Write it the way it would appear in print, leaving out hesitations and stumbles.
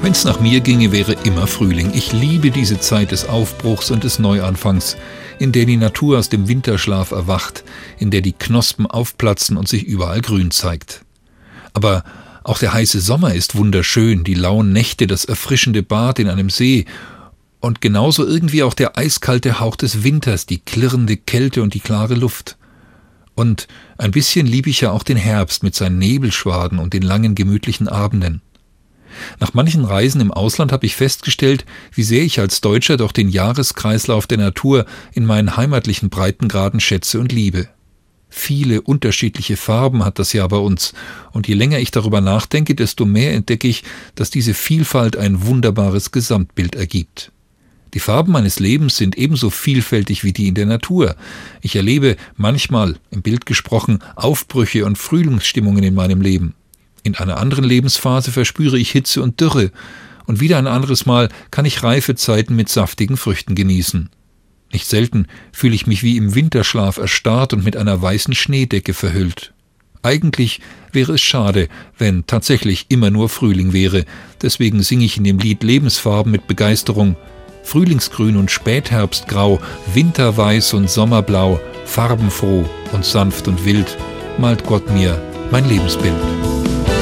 Wenn's nach mir ginge, wäre immer Frühling. Ich liebe diese Zeit des Aufbruchs und des Neuanfangs, in der die Natur aus dem Winterschlaf erwacht, in der die Knospen aufplatzen und sich überall grün zeigt. Aber auch der heiße Sommer ist wunderschön, die lauen Nächte, das erfrischende Bad in einem See und genauso irgendwie auch der eiskalte Hauch des Winters, die klirrende Kälte und die klare Luft. Und ein bisschen liebe ich ja auch den Herbst mit seinen Nebelschwaden und den langen gemütlichen Abenden. Nach manchen Reisen im Ausland habe ich festgestellt, wie sehr ich als Deutscher doch den Jahreskreislauf der Natur in meinen heimatlichen Breitengraden schätze und liebe. Viele unterschiedliche Farben hat das Jahr bei uns, und je länger ich darüber nachdenke, desto mehr entdecke ich, dass diese Vielfalt ein wunderbares Gesamtbild ergibt. Die Farben meines Lebens sind ebenso vielfältig wie die in der Natur. Ich erlebe manchmal, im Bild gesprochen, Aufbrüche und Frühlingsstimmungen in meinem Leben. In einer anderen Lebensphase verspüre ich Hitze und Dürre, und wieder ein anderes Mal kann ich reife Zeiten mit saftigen Früchten genießen. Nicht selten fühle ich mich wie im Winterschlaf erstarrt und mit einer weißen Schneedecke verhüllt. Eigentlich wäre es schade, wenn tatsächlich immer nur Frühling wäre, deswegen singe ich in dem Lied Lebensfarben mit Begeisterung. Frühlingsgrün und Spätherbstgrau, Winterweiß und Sommerblau, farbenfroh und sanft und wild, malt Gott mir mein Lebensbild.